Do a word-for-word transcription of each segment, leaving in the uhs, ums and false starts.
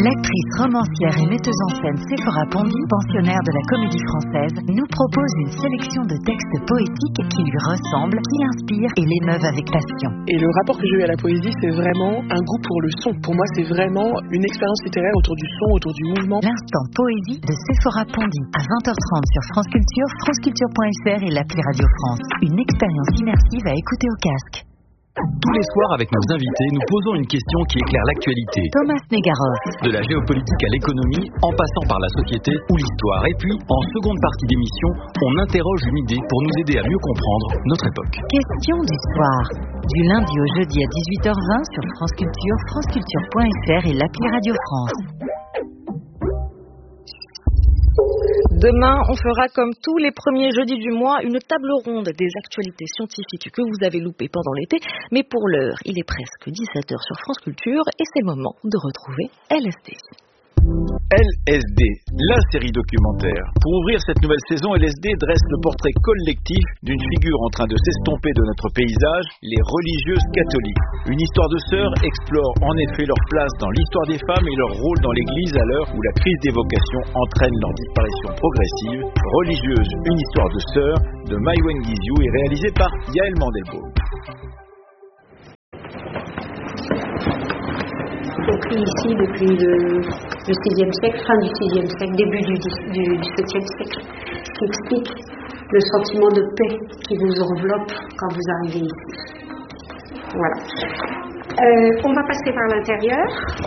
L'actrice, romancière et metteuse en scène Séphora Pondy, pensionnaire de la Comédie Française, nous propose une sélection de textes poétiques qui lui ressemblent, qui l'inspirent et l'émeuvent avec passion. Et le rapport que j'ai eu à la poésie, c'est vraiment un goût pour le son. Pour moi, c'est vraiment une expérience littéraire autour du son, autour du mouvement. L'instant poésie de Séphora Pondy, à vingt heures trente sur France Culture, franceculture point f r et l'appli Radio France. Une expérience immersive à écouter au casque. Tous les soirs, avec nos invités, nous posons une question qui éclaire l'actualité. Thomas Negaroff. De la géopolitique à l'économie, en passant par la société ou l'histoire. Et puis, en seconde partie d'émission, on interroge une idée pour nous aider à mieux comprendre notre époque. Question du soir. Du lundi au jeudi à dix-huit heures vingt sur France Culture, franceculture point f r et l'appli Radio France. Demain, on fera comme tous les premiers jeudis du mois une table ronde des actualités scientifiques que vous avez loupées pendant l'été. Mais pour l'heure, il est presque dix-sept heures sur France Culture et c'est le moment de retrouver L S D. L S D, la série documentaire. Pour ouvrir cette nouvelle saison, L S D dresse le portrait collectif d'une figure en train de s'estomper de notre paysage, les religieuses catholiques. Une histoire de sœurs explore en effet leur place dans l'histoire des femmes et leur rôle dans l'Église à l'heure où la crise des vocations entraîne leur disparition progressive. Religieuse, une histoire de sœurs de Mai Wenguizhou est réalisée par Yael Mandelbaum. Écrit ici depuis le, le sixième siècle, fin du sixième siècle, début du, du, du septième siècle, qui explique le sentiment de paix qui vous enveloppe quand vous arrivez ici. Voilà. Euh, on va passer par l'intérieur.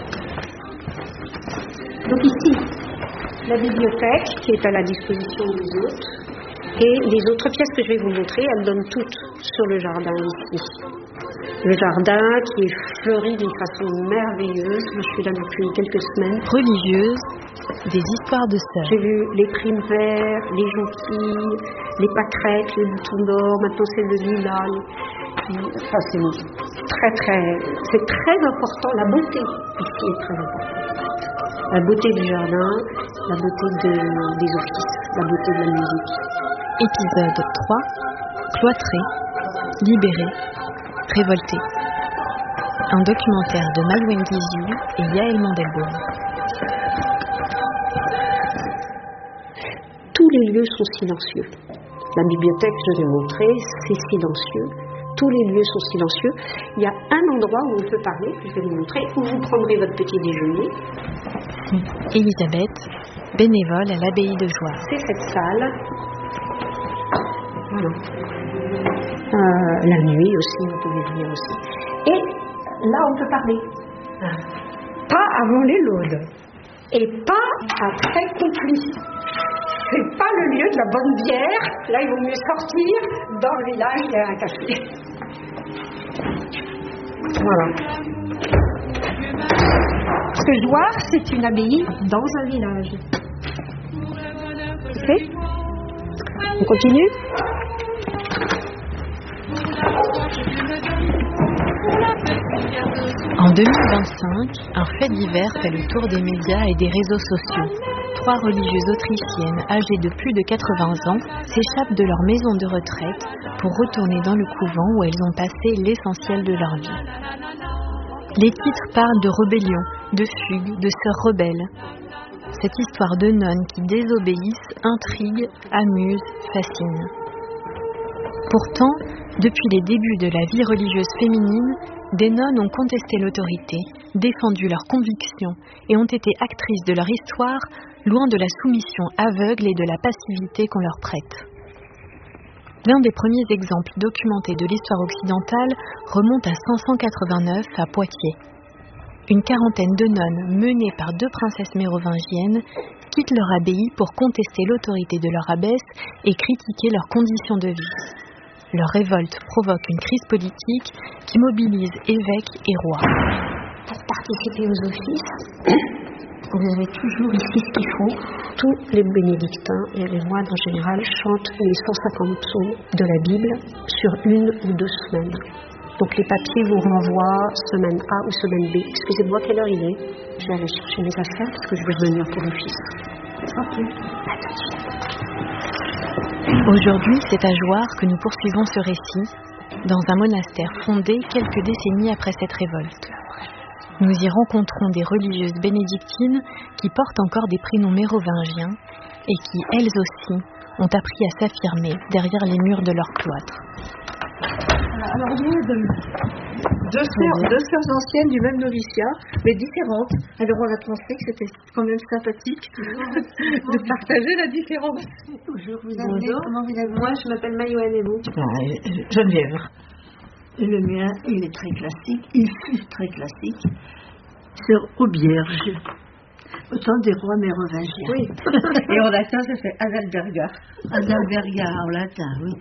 Donc ici, la bibliothèque qui est à la disposition des hôtes. Et les autres pièces que je vais vous montrer, elles donnent toutes sur le jardin ici. Le jardin qui est fleuri d'une façon merveilleuse. Je suis là depuis quelques semaines. Religieuse, des histoires de sœurs. J'ai vu les primes verts, les jonquilles, les pâquerettes, les boutons d'or. Maintenant c'est le lilas. Enfin, c'est très très, c'est très important. La beauté ici est très importante. La beauté du jardin, la beauté de, des offices, la beauté de la musique. Épisode trois, cloîtré, libéré, révolté. Un documentaire de Mai Wenguizhou et Yael Mandelbaum. Tous les lieux sont silencieux. La bibliothèque, je l'ai montré, c'est silencieux. Tous les lieux sont silencieux. Il y a un endroit où on peut parler, que je vais vous montrer, où vous prendrez votre petit déjeuner. Elisabeth, bénévole à l'abbaye de Jouarre. C'est cette salle. Voilà. Euh, la nuit aussi, vous pouvez venir aussi. Et là, on peut parler. Pas avant les laudes. Et pas après compris. C'est pas le lieu de la bonne bière. Là, il vaut mieux sortir. Dans le village, il y a un café. Voilà. Parce que Jouarre, c'est une abbaye dans un village. Ok ? On continue ? En deux mille vingt-cinq, un fait divers fait le tour des médias et des réseaux sociaux. Trois religieuses autrichiennes âgées de plus de quatre-vingts ans s'échappent de leur maison de retraite pour retourner dans le couvent où elles ont passé l'essentiel de leur vie. Les titres parlent de rébellion, de fugue, de sœurs rebelles. Cette histoire de nonnes qui désobéissent intrigue, amuse, fascine. Pourtant, depuis les débuts de la vie religieuse féminine, des nonnes ont contesté l'autorité, défendu leurs convictions et ont été actrices de leur histoire, loin de la soumission aveugle et de la passivité qu'on leur prête. L'un des premiers exemples documentés de l'histoire occidentale remonte à cinq cent quatre-vingt-neuf à Poitiers. Une quarantaine de nonnes, menées par deux princesses mérovingiennes, quittent leur abbaye pour contester l'autorité de leur abbesse et critiquer leurs conditions de vie. Leur révolte provoque une crise politique qui mobilise évêques et rois. Pour participer aux offices, vous avez toujours ici ce qu'il faut. Tous les bénédictins et les moines en général chantent les cent cinquante psaumes de la Bible sur une ou deux semaines. Donc les papiers vous renvoient semaine A ou semaine B. Excusez-moi, quelle heure il est ? Je vais aller chercher mes affaires parce que je vais revenir pour l'office. Ok, à tout de suite. Aujourd'hui, c'est à Jouarre que nous poursuivons ce récit, dans un monastère fondé quelques décennies après cette révolte. Nous y rencontrons des religieuses bénédictines qui portent encore des prénoms mérovingiens et qui, elles aussi, ont appris à s'affirmer derrière les murs de leur cloître. Alors, il y a deux, deux, sœurs, deux sœurs anciennes du même noviciat, mais différentes. Alors, on a pensé que c'était quand même sympathique de partager la différence. Bonjour, vous avez, comment vous avez? Moi, je m'appelle Maïwen et vous? Ah, Geneviève. Le mien, il est très classique, il fut très classique. Sœur Aubierge. Autant des rois mérovingiens. Oui. Et en latin, ça fait Adalberga. Adalberga en latin, oui.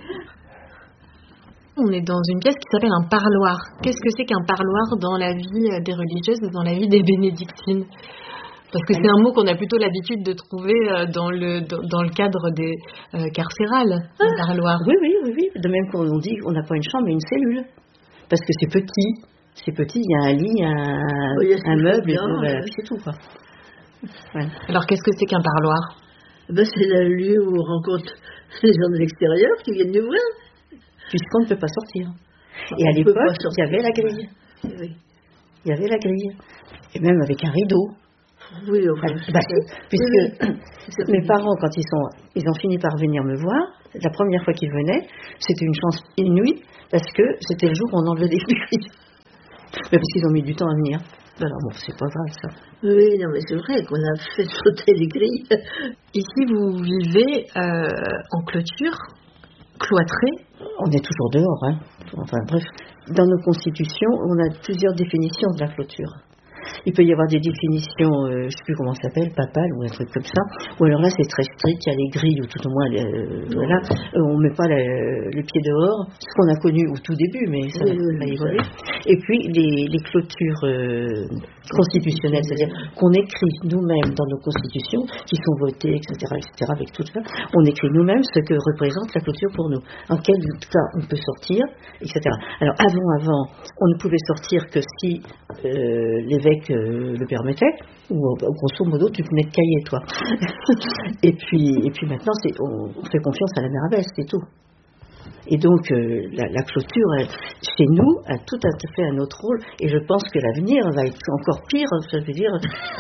On est dans une pièce qui s'appelle un parloir. Qu'est-ce que c'est qu'un parloir dans la vie des religieuses et dans la vie des bénédictines? Parce que c'est un mot qu'on a plutôt l'habitude de trouver dans le, dans le cadre des euh, carcérales, un ah, parloir. Oui, oui, oui, oui. De même qu'on dit qu'on n'a pas une chambre mais une cellule. Parce que c'est petit. C'est petit, il y a un lit, un, oui, un meuble, bien, et, voilà, c'est tout, quoi. Ouais. Alors, qu'est-ce que c'est qu'un parloir? Ben, c'est le lieu où on rencontre les gens de l'extérieur qui viennent nous voir. Puisqu'on ne peut pas sortir. Et à l'époque, il y avait la grille. Oui. Il y avait la grille. Et même avec un rideau. Oui, enfin, bah, puisque oui, oui. Mes parents, quand ils sont, ils ont fini par venir me voir, la première fois qu'ils venaient, c'était une chance inouïe, parce que c'était le jour où on enlevait des grilles. Mais parce qu'ils ont mis du temps à venir. Alors bon, c'est pas grave ça. Oui, non, mais c'est vrai qu'on a fait sauter les grilles. Ici, vous vivez euh, en clôture, cloîtrée. On est toujours dehors, hein. Enfin bref, dans nos constitutions, on a plusieurs définitions de la clôture. Il peut y avoir des définitions, euh, je ne sais plus comment ça s'appelle, papales ou un truc comme ça, ou alors là c'est très strict, il y a les grilles, ou tout au moins, euh, voilà, euh, on ne met pas le, le pied dehors, ce qu'on a connu au tout début, mais ça oui, va oui, évoluer. Et puis les, les clôtures euh, constitutionnelles, c'est-à-dire qu'on écrit nous-mêmes dans nos constitutions, qui sont votées, et cetera, et cetera, avec tout ça, on écrit nous-mêmes ce que représente la clôture pour nous, en quel cas on peut sortir, et cetera. Alors avant, avant, on ne pouvait sortir que si euh, l'évêque Euh, le permettait, ou grosso modo tu peux mettre cahier toi. et puis et puis maintenant c'est, on, on fait confiance à la mère abbesse, c'est tout. Et donc euh, la, la clôture elle, chez nous a tout à fait un autre rôle, et je pense que l'avenir va être encore pire, ça veut dire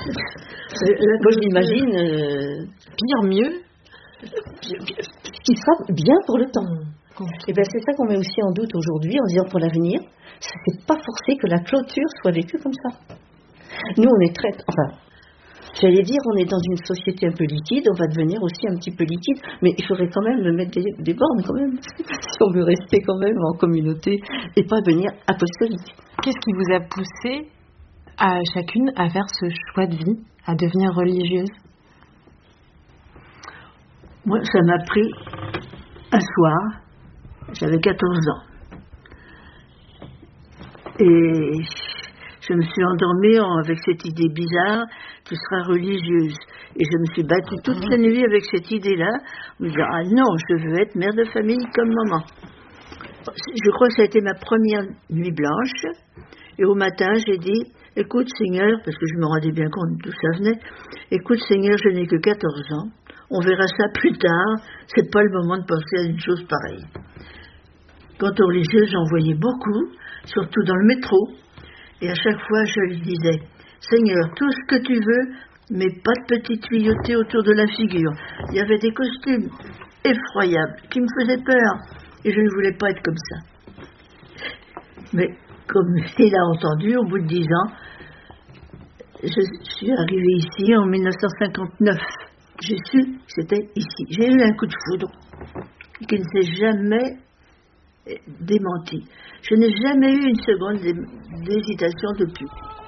moi je l'imagine euh, pire, mieux, qui sera bien pour le temps. Et bien c'est ça qu'on met aussi en doute aujourd'hui en disant pour l'avenir, c'est pas forcé que la clôture soit vécue comme ça. Nous, on est très... Enfin, j'allais dire, on est dans une société un peu liquide, on va devenir aussi un petit peu liquide, mais il faudrait quand même mettre des, des bornes, quand même, si on veut rester quand même en communauté et pas devenir apostolique. Qu'est-ce qui vous a poussé à chacune à faire ce choix de vie, à devenir religieuse? Moi, ça m'a pris un soir, j'avais quatorze ans. Et je me suis endormie avec cette idée bizarre, tu seras religieuse. Et je me suis battue toute la nuit avec cette idée-là, me disant, ah non, je veux être mère de famille comme maman. Je crois que ça a été ma première nuit blanche. Et au matin, j'ai dit, écoute Seigneur, parce que je me rendais bien compte d'où ça venait, écoute Seigneur, je n'ai que quatorze ans, on verra ça plus tard, c'est pas le moment de penser à une chose pareille. Quant aux religieuses, j'en voyais beaucoup, surtout dans le métro. Et à chaque fois, je lui disais, Seigneur, tout ce que tu veux, mais pas de petites tuyautés autour de la figure. Il y avait des costumes effroyables qui me faisaient peur. Et je ne voulais pas être comme ça. Mais comme il a entendu, au bout de dix ans, je suis arrivée ici en mille neuf cent cinquante-neuf. J'ai su que c'était ici. J'ai eu un coup de foudre qui ne s'est jamais démenti. Je n'ai jamais eu une seconde d'hésitation depuis.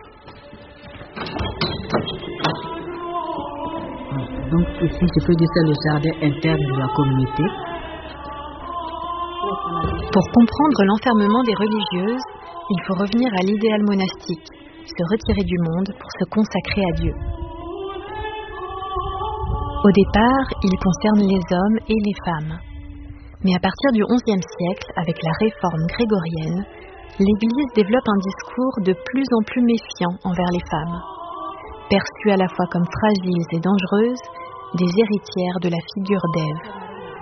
Donc ici, je peux dire c'est le jardin interne de la communauté. Pour comprendre l'enfermement des religieuses, il faut revenir à l'idéal monastique, se retirer du monde pour se consacrer à Dieu. Au départ, il concerne les hommes et les femmes. Mais à partir du onzième siècle, avec la réforme grégorienne, l'Église développe un discours de plus en plus méfiant envers les femmes. Perçues à la fois comme fragiles et dangereuses, des héritières de la figure d'Ève.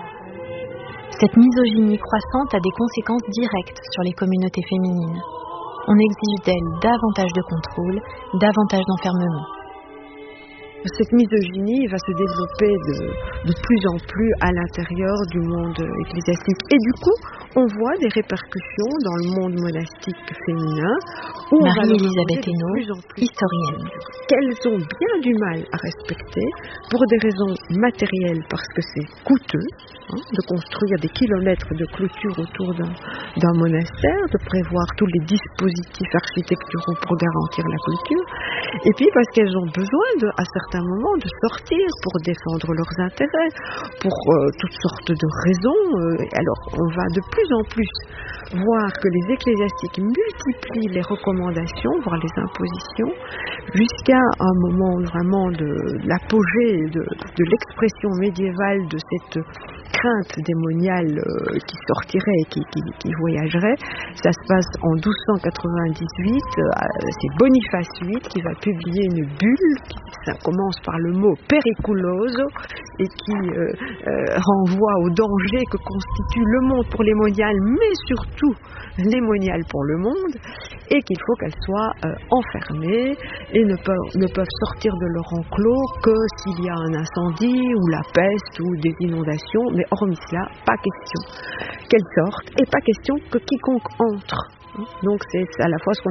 Cette misogynie croissante a des conséquences directes sur les communautés féminines. On exige d'elles davantage de contrôle, davantage d'enfermement. Cette misogynie va se développer de, de plus en plus à l'intérieur du monde ecclésiastique. Et du coup, on voit des répercussions dans le monde monastique féminin. Où Marie-Elisabeth Hénault, historienne. Qu'elles ont bien du mal à respecter pour des raisons matérielles, parce que c'est coûteux hein, de construire des kilomètres de clôture autour d'un, d'un monastère, de prévoir tous les dispositifs architecturaux pour garantir la clôture, et puis parce qu'elles ont besoin de, à certains moments de sortir pour défendre leurs intérêts, pour euh, toutes sortes de raisons. Euh, alors on va de plus en plus voir que les ecclésiastiques multiplient les recommandations, voire les impositions, jusqu'à un moment vraiment de l'apogée de, de l'expression médiévale de cette crainte démoniale euh, qui sortirait et qui, qui, qui voyagerait. Ça se passe en douze cent quatre-vingt-dix-huit, euh, c'est Boniface huit qui va publier une bulle, qui, ça commence par le mot periculoso et qui euh, euh, renvoie au danger que constitue le monde pour les moniales, mais surtout les moniales pour le monde, et qu'il faut qu'elles soient euh, enfermées et ne peuvent, ne peuvent sortir de leur enclos que s'il y a un incendie ou la peste ou des inondations, mais hormis cela, pas question qu'elles sortent et pas question que quiconque entre. Donc c'est à la fois ce qu'on